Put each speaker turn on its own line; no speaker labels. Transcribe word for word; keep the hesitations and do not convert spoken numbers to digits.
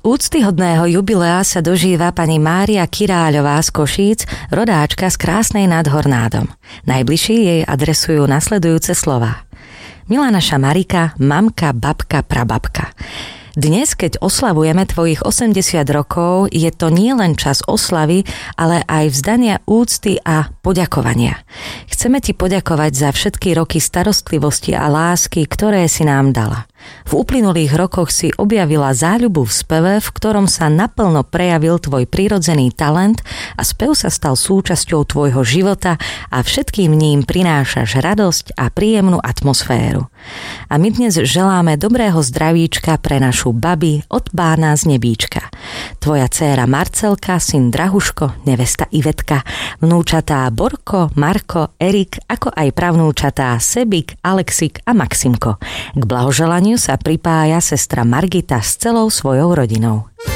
Úctyhodného jubilea sa dožíva pani Mária Kiráľová z Košíc, rodáčka z krásnej nad Hornádom. Najbližší jej adresujú nasledujúce slová. Milá naša Marika, mamka, babka, prababka. Dnes, keď oslavujeme tvojich osemdesiat rokov, je to nie len čas oslavy, ale aj vzdania úcty a poďakovania. Chceme ti poďakovať za všetky roky starostlivosti a lásky, ktoré si nám dala. V uplynulých rokoch si objavila záľubu v speve, v ktorom sa naplno prejavil tvoj prirodzený talent a spev sa stal súčasťou tvojho života a všetkým ním prinášaš radosť a príjemnú atmosféru. A my dnes želáme dobrého zdravíčka pre našu babi od Bána z Nebíčka. Tvoja dcéra Marcelka, syn Drahuško, nevesta Ivetka, vnúčatá Borko, Marko, Erik, ako aj pravnúčatá Sebik, Alexik a Maximko. K blahoželaniu sa pripája sestra Margita s celou svojou rodinou.